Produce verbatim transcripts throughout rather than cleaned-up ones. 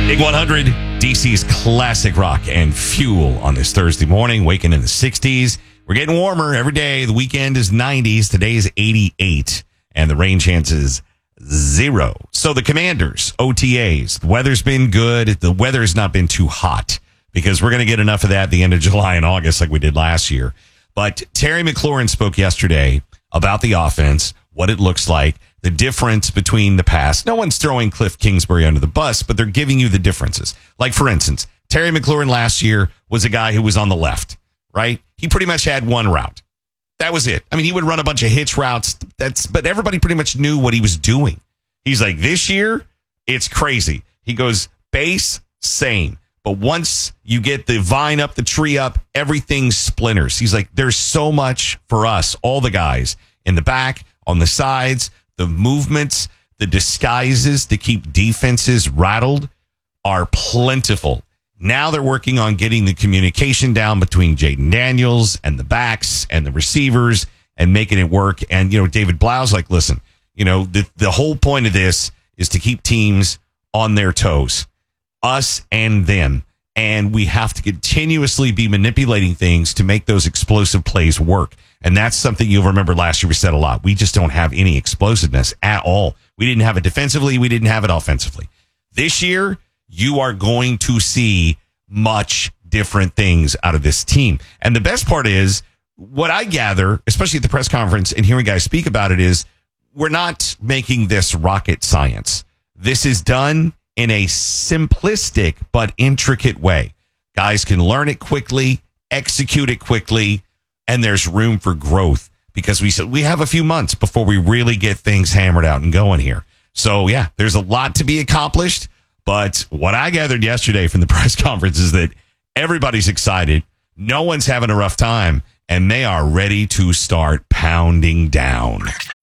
Big one hundred, D C's classic rock and fuel on this Thursday morning, waking in the sixties. We're getting warmer every day. The weekend is nineties. Today's eighty-eight, and the rain chances zero. So the Commanders, O T As, the weather's been good. The weather's not been too hot because we're going to get enough of that at the end of July and August like we did last year. But Terry McLaurin spoke yesterday about the offense, what it looks like, the difference between the past. No one's throwing Cliff Kingsbury under the bus, but they're giving you the differences. Like, for instance, Terry McLaurin last year was a guy who was on the left, right? He pretty much had one route. That was it. I mean, he would run a bunch of hitch routes. That's, but everybody pretty much knew what he was doing. He's like, this year, it's crazy. He goes, base, same. But once you get the vine up, the tree up, everything splinters. He's like, there's so much for us, all the guys in the back, on the sides, the movements, the disguises to keep defenses rattled are plentiful. Now they're working on getting the communication down between Jaden Daniels and the backs and the receivers and making it work. And, you know, David Blau's like, listen, you know, the, the whole point of this is to keep teams on their toes, us and them. And we have to continuously be manipulating things to make those explosive plays work. And that's something you'll remember last year we said a lot. We just don't have any explosiveness at all. We didn't have it defensively. We didn't have it offensively. This year, you are going to see much different things out of this team. And the best part is, what I gather, especially at the press conference and hearing guys speak about it, is we're not making this rocket science. This is done in a simplistic but intricate way. Guys can learn it quickly, execute it quickly, and there's room for growth because we said we have a few months before we really get things hammered out and going here. So, yeah, there's a lot to be accomplished. But what I gathered yesterday from the press conference is that everybody's excited. No one's having a rough time, and they are ready to start pounding down.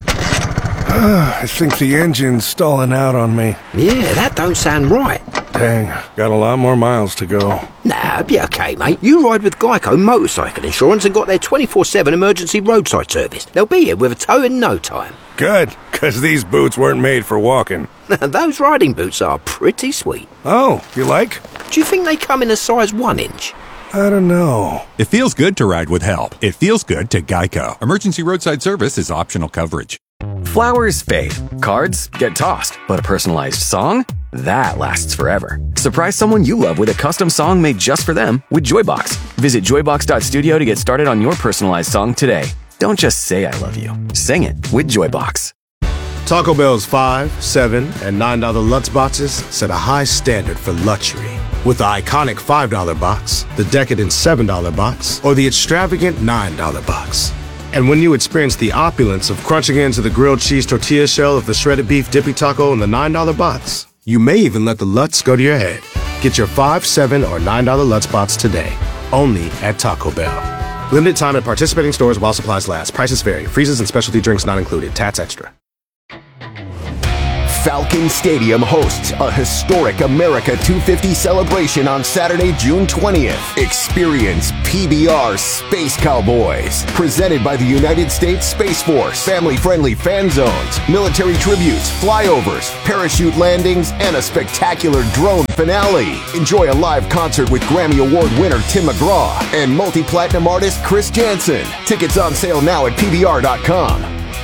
I think the engine's stalling out on me. Yeah, that don't sound right. Dang, got a lot more miles to go. Nah, be okay, mate. You ride with Geico Motorcycle Insurance and got their twenty-four seven emergency roadside service. They'll be here with a tow in no time. Good, because these boots weren't made for walking. Those riding boots are pretty sweet. Oh, you like? Do you think they come in a size one inch? I don't know. It feels good to ride with help. It feels good to Geico. Emergency roadside service is optional coverage. Flowers fade, cards get tossed, but a personalized song? That lasts forever. Surprise someone you love with a custom song made just for them with Joybox. Visit joybox dot studio to get started on your personalized song today. Don't just say I love you. Sing it with Joybox. Taco Bell's five, seven, and nine dollar Lutz boxes set a high standard for luxury. With the iconic five dollar box, the decadent seven dollar box, or the extravagant nine dollar box. And when you experience the opulence of crunching into the grilled cheese tortilla shell of the shredded beef dippy taco in the nine dollar box, you may even let the Lutz go to your head. Get your five, seven, or nine dollar Lutz box today, only at Taco Bell. Limited time at participating stores while supplies last. Prices vary. Freezes and specialty drinks not included. Tats extra. Falcon Stadium hosts a historic America two fifty celebration on Saturday, June twentieth. Experience P B R Space Cowboys, presented by the United States Space Force. Family-friendly fan zones, military tributes, flyovers, parachute landings, and a spectacular drone finale. Enjoy a live concert with Grammy Award winner Tim McGraw and multi-platinum artist Chris Jansen. Tickets on sale now at P B R dot com.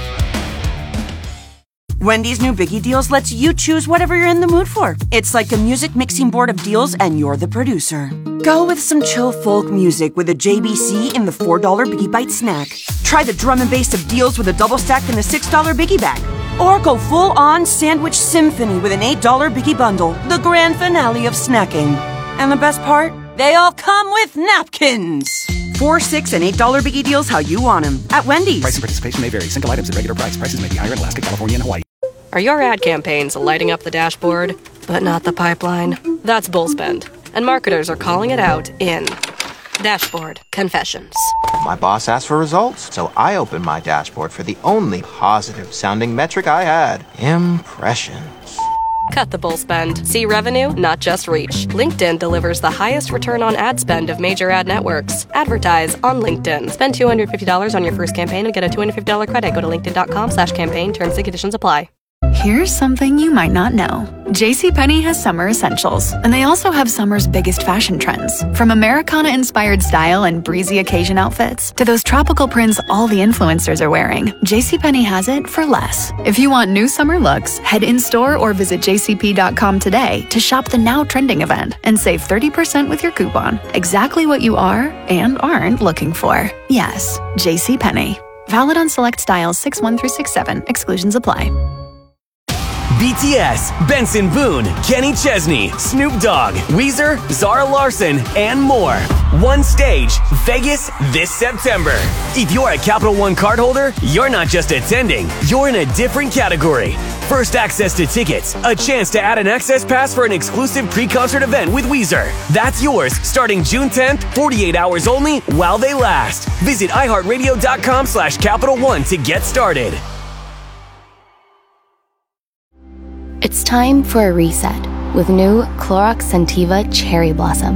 Wendy's new Biggie Deals lets you choose whatever you're in the mood for. It's like a music mixing board of deals, and you're the producer. Go with some chill folk music with a J B C in the four dollar Biggie Bite snack. Try the drum and bass of deals with a double stack in the six dollar Biggie Bag. Or go full-on sandwich symphony with an eight dollar Biggie Bundle, the grand finale of snacking. And the best part? They all come with napkins. Four, six, and eight dollar Biggie Deals how you want them at Wendy's. Price and participation may vary. Single items at regular price. Prices may be higher in Alaska, California, and Hawaii. Are your ad campaigns lighting up the dashboard, but not the pipeline? That's bull spend, and marketers are calling it out in Dashboard Confessions. My boss asked for results, so I opened my dashboard for the only positive-sounding metric I had: impressions. Cut the bull spend. See revenue, not just reach. LinkedIn delivers the highest return on ad spend of major ad networks. Advertise on LinkedIn. Spend two hundred fifty dollars on your first campaign and get a two hundred fifty dollars credit. Go to linkedin dot com slash campaign. Terms and conditions apply. Here's something you might not know. JCPenney has summer essentials, and they also have summer's biggest fashion trends. From Americana-inspired style and breezy occasion outfits to those tropical prints all the influencers are wearing, JCPenney has it for less. If you want new summer looks, head in-store or visit j c p dot com today to shop the now trending event and save thirty percent with your coupon. Exactly what you are and aren't looking for. Yes, JCPenney. Valid on select styles six one through six seven. Exclusions apply. B T S, Benson Boone, Kenny Chesney, Snoop Dogg, Weezer, Zara Larson, and more. One stage, Vegas this September. If you're a Capital One cardholder, you're not just attending, you're in a different category. First access to tickets, a chance to add an access pass for an exclusive pre-concert event with Weezer. That's yours starting June tenth, forty-eight hours only while they last. Visit iHeartRadio.com slash Capital One to get started. It's time for a reset with new Clorox Scentiva Cherry Blossom.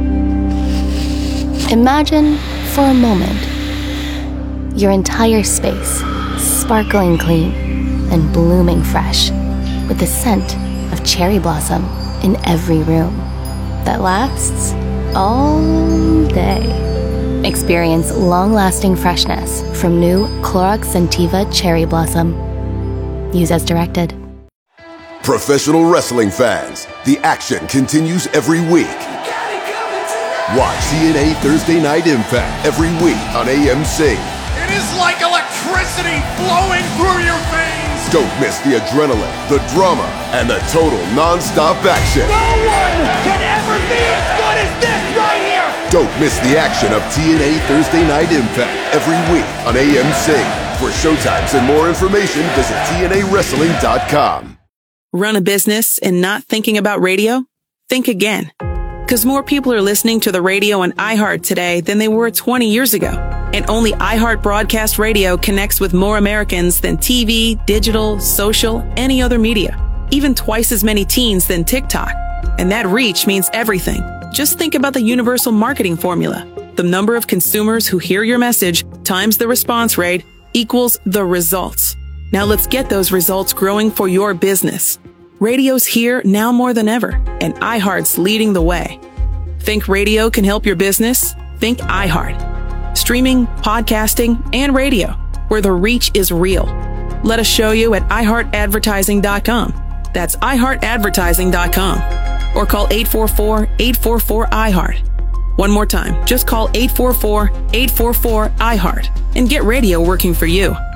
Imagine, for a moment, your entire space sparkling clean and blooming fresh with the scent of cherry blossom in every room that lasts all day. Experience long-lasting freshness from new Clorox Scentiva Cherry Blossom. Use as directed. Professional wrestling fans, the action continues every week. Watch T N A Thursday Night Impact every week on A M C. It is like electricity flowing through your veins. Don't miss the adrenaline, the drama, and the total non-stop action. No one can ever be as good as this right here. Don't miss the action of T N A Thursday Night Impact every week on A M C. For showtimes and more information, visit T N A wrestling dot com. Run a business and not thinking about radio? Think again. Because more people are listening to the radio on iHeart today than they were twenty years ago. And only iHeart Broadcast Radio connects with more Americans than T V, digital, social, any other media. Even twice as many teens than TikTok. And that reach means everything. Just think about the universal marketing formula. The number of consumers who hear your message times the response rate equals the results. Now let's get those results growing for your business. Radio's here now more than ever, and iHeart's leading the way. Think radio can help your business? Think iHeart. Streaming, podcasting, and radio, where the reach is real. Let us show you at i heart advertising dot com. That's i heart advertising dot com. Or call eight four four, eight four four, I heart. One more time, just call eight four four, eight four four, I heart and get radio working for you.